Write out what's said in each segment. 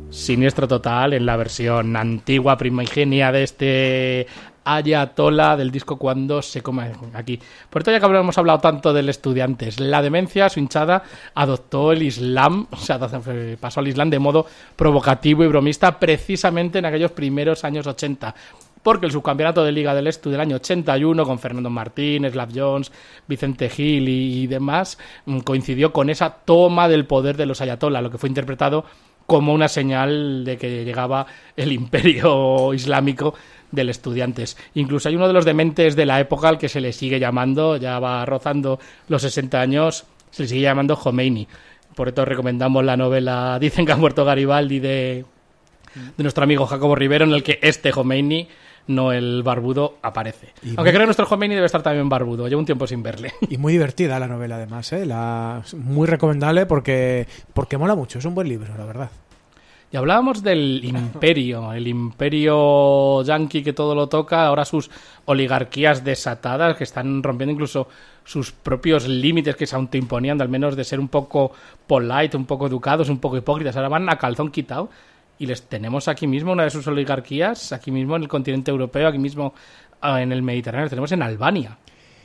siniestro total en la versión antigua, primigenia de este Ayatollah del disco Cuando se come aquí. Por esto, ya que hemos hablado tanto del Estudiantes, la demencia, su hinchada, adoptó el Islam, o sea, pasó al Islam de modo provocativo y bromista precisamente en aquellos primeros años 80. Porque el subcampeonato de Liga del Estu del año 81, con Fernando Martín, Slav Jones, Vicente Gil y demás, coincidió con esa toma del poder de los Ayatollah, lo que fue interpretado como una señal de que llegaba el imperio islámico del Estudiantes. Incluso hay uno de los dementes de la época al que se le sigue llamando, ya va rozando los 60 años, se le sigue llamando Khomeini. Por esto recomendamos la novela Dicen que ha muerto Garibaldi de nuestro amigo Jacobo Rivero, en el que este Khomeini, no el barbudo, aparece. Aunque creo que nuestro Khomeini debe estar también barbudo, llevo un tiempo sin verle. Y muy divertida la novela, además, ¿eh? Muy recomendable porque mola mucho, es un buen libro, la verdad. Y hablábamos del imperio, el imperio yanqui que todo lo toca, ahora sus oligarquías desatadas que están rompiendo incluso sus propios límites que se autoimponían, al menos de ser un poco polite, un poco educados, un poco hipócritas. Ahora van a calzón quitado y les tenemos aquí mismo una de sus oligarquías, aquí mismo en el continente europeo, aquí mismo en el Mediterráneo, lo tenemos en Albania.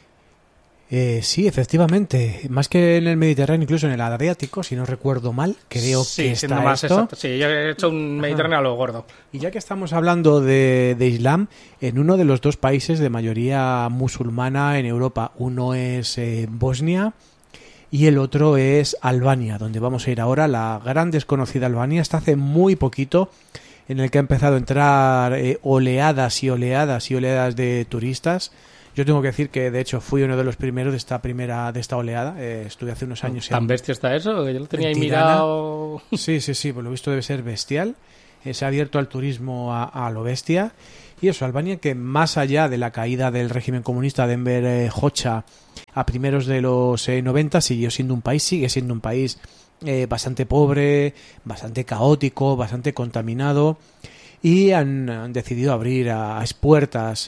Sí, efectivamente. Más que en el Mediterráneo, incluso en el Adriático, si no recuerdo mal, creo que está más esto. Exacto. Sí, yo he hecho un Mediterráneo a lo gordo. Y ya que estamos hablando de Islam, en uno de los dos países de mayoría musulmana en Europa, uno es Bosnia y el otro es Albania, donde vamos a ir ahora. La gran desconocida Albania, hasta hace muy poquito, en el que ha empezado a entrar oleadas y oleadas y oleadas de turistas. Yo tengo que decir que, de hecho, fui uno de los primeros de esta oleada. Estuve hace unos años. ¿Tan bestia está eso? Que yo lo tenía ahí Tirana. mirado. Sí, por lo visto debe ser bestial. Se ha abierto al turismo a lo bestia. Y eso, Albania, que más allá de la caída del régimen comunista de Enver Hoxha a primeros de los 90, sigue siendo un país bastante pobre, bastante caótico, bastante contaminado. Y han decidido abrir a expuertas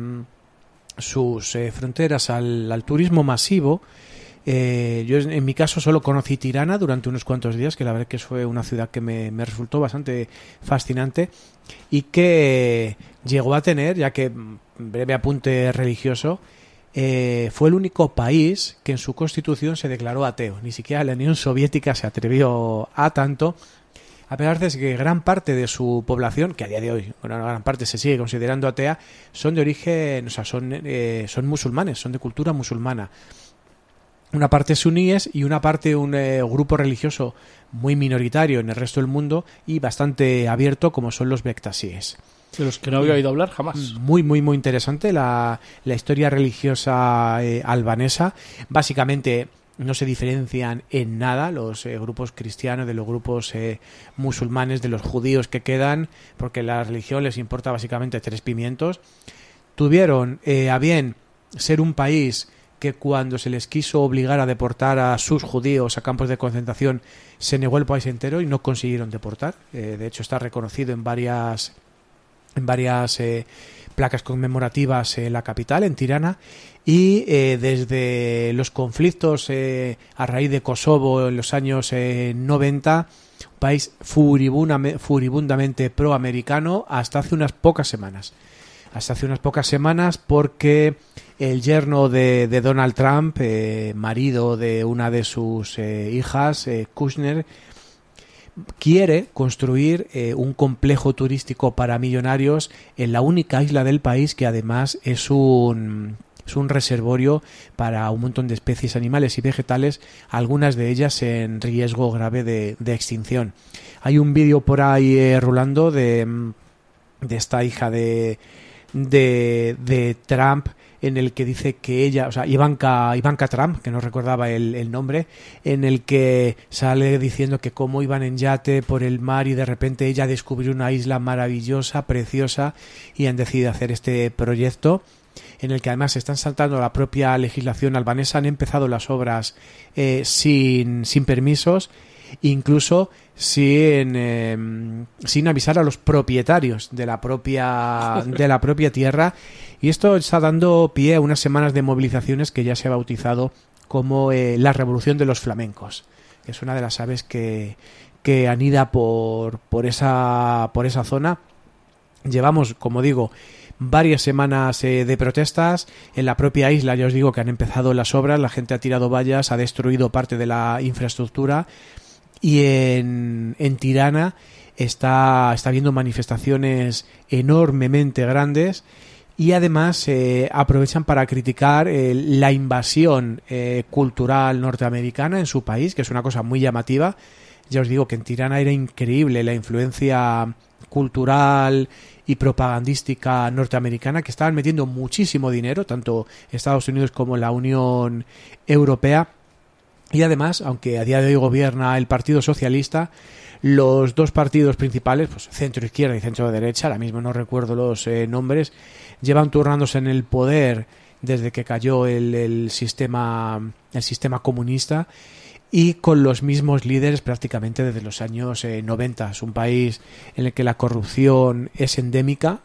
sus fronteras al turismo masivo. Yo en mi caso solo conocí Tirana durante unos cuantos días, que la verdad que fue una ciudad que me resultó bastante fascinante y que llegó a tener, ya que breve apunte religioso, fue el único país que en su constitución se declaró ateo. Ni siquiera la Unión Soviética se atrevió a tanto, a pesar de que gran parte de su población, que a día de hoy una gran parte se sigue considerando atea, son de origen, o sea, son musulmanes, son de cultura musulmana. Una parte suníes y una parte un grupo religioso muy minoritario en el resto del mundo y bastante abierto, como son los Bektasíes. De los que no había oído hablar jamás. Muy, muy, muy interesante la historia religiosa albanesa. Básicamente no se diferencian en nada los grupos cristianos de los grupos musulmanes, de los judíos que quedan, porque la religión les importa básicamente 3 pimientos. Tuvieron a bien ser un país que cuando se les quiso obligar a deportar a sus judíos a campos de concentración se negó el país entero y no consiguieron deportar. De hecho está reconocido en varias placas conmemorativas en la capital, en Tirana, y desde los conflictos a raíz de Kosovo en los años 90, un país furibundamente proamericano hasta hace unas pocas semanas. Porque el yerno de Donald Trump, marido de una de sus hijas, Kushner, quiere construir un complejo turístico para millonarios en la única isla del país que además es un reservorio para un montón de especies animales y vegetales, algunas de ellas en riesgo grave de extinción. Hay un vídeo por ahí rulando de esta hija de Trump, en el que dice que ella, o sea, Ivanka Trump, que no recordaba el nombre, en el que sale diciendo que cómo iban en yate por el mar y de repente ella descubrió una isla maravillosa, preciosa, y han decidido hacer este proyecto en el que además se están saltando la propia legislación albanesa. Han empezado las obras sin permisos, incluso sin avisar a los propietarios de la propia tierra, y esto está dando pie a unas semanas de movilizaciones que ya se ha bautizado como la revolución de los flamencos, que es una de las aves que que anida por esa zona. Llevamos, como digo, varias semanas de protestas. En la propia isla ya os digo que han empezado las obras, la gente ha tirado vallas, ha destruido parte de la infraestructura, y en Tirana está habiendo manifestaciones enormemente grandes, y además aprovechan para criticar la invasión cultural norteamericana en su país, que es una cosa muy llamativa. Ya os digo que en Tirana era increíble la influencia cultural y propagandística norteamericana, que estaban metiendo muchísimo dinero, tanto Estados Unidos como la Unión Europea. Y además, aunque a día de hoy gobierna el Partido Socialista, los dos partidos principales, pues centro izquierda y centro derecha, ahora mismo no recuerdo los nombres, llevan turnándose en el poder desde que cayó el sistema comunista, y con los mismos líderes prácticamente desde los años 90. Es un país en el que la corrupción es endémica,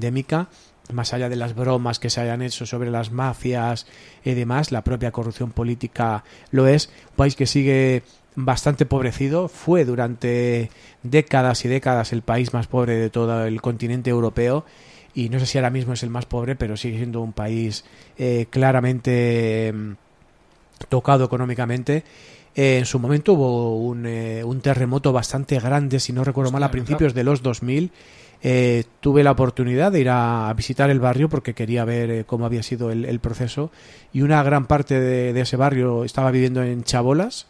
más allá de las bromas que se hayan hecho sobre las mafias y demás, la propia corrupción política lo es. Un país que sigue bastante empobrecido, fue durante décadas y décadas el país más pobre de todo el continente europeo, y no sé si ahora mismo es el más pobre, pero sigue siendo un país claramente tocado económicamente. En su momento hubo un terremoto bastante grande, si no recuerdo mal, a principios de los 2000. Tuve la oportunidad de ir a visitar el barrio porque quería ver cómo había sido el proceso, y una gran parte de ese barrio estaba viviendo en chabolas,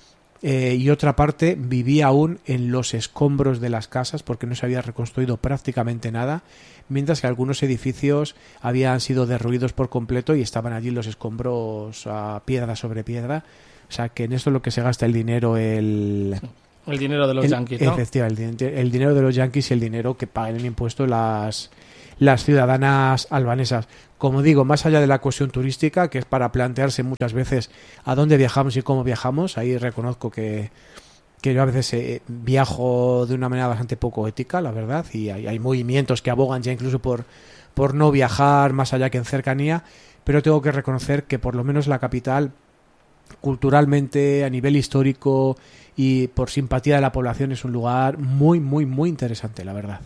y otra parte vivía aún en los escombros de las casas porque no se había reconstruido prácticamente nada, mientras que algunos edificios habían sido derruidos por completo y estaban allí los escombros a piedra sobre piedra. O sea, que en esto es lo que se gasta el dinero, el dinero de los yanquis, ¿no? Efectivamente, el dinero de los yanquis y el dinero que pagan el impuesto las ciudadanas albanesas. Como digo, más allá de la cuestión turística, que es para plantearse muchas veces a dónde viajamos y cómo viajamos, ahí reconozco que yo a veces viajo de una manera bastante poco ética, la verdad, y hay movimientos que abogan ya incluso por no viajar más allá que en cercanía, pero tengo que reconocer que por lo menos la capital, culturalmente, a nivel histórico y por simpatía de la población, es un lugar muy, muy, muy interesante, la verdad.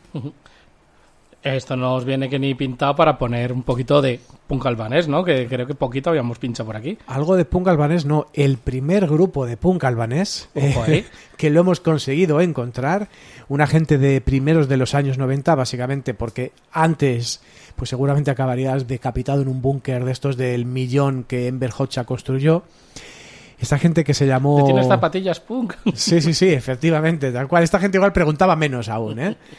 Esto nos viene que ni pintado para poner un poquito de punk albanés, ¿no? Que creo que poquito habíamos pinchado por aquí. Algo de punk albanés, no. El primer grupo de punk albanés que lo hemos conseguido encontrar. Una gente de primeros de los años 90, básicamente porque antes pues seguramente acabarías decapitado en un búnker de estos del millón que Enver Hoxha construyó. Esta gente que se llamó... ¿Tienes zapatillas punk? Sí, efectivamente, tal cual. Esta gente igual preguntaba menos aún,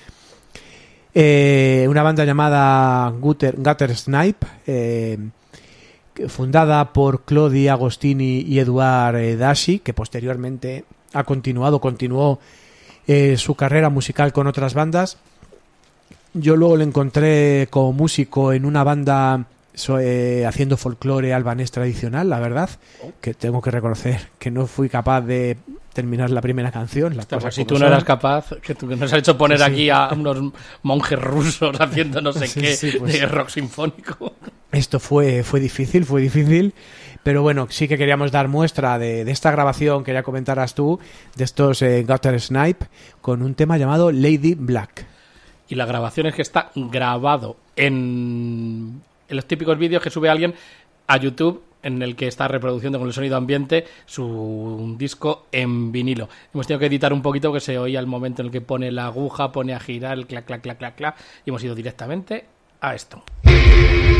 una banda llamada Gutter Snipe, fundada por Claudi Agostini y Eduard Dashi, que posteriormente continuó su carrera musical con otras bandas. Yo luego lo encontré como músico en una banda haciendo folclore albanés tradicional, la verdad, que tengo que reconocer que no fui capaz de terminar la primera canción. Pues si tú no eras capaz, que tú nos has hecho poner aquí a unos monjes rusos haciendo no sé qué pues, de rock sinfónico. Esto fue difícil, pero bueno, sí que queríamos dar muestra de esta grabación que ya comentaras tú, de estos Gutter Snipe, con un tema llamado Lady Black. Y la grabación es que está grabado en los típicos vídeos que sube alguien a YouTube, en el que está reproduciendo con el sonido ambiente su disco en vinilo. Hemos tenido que editar un poquito, que se oía el momento en el que pone la aguja, pone a girar el clac, clac, clac, clac, clac, y hemos ido directamente a esto.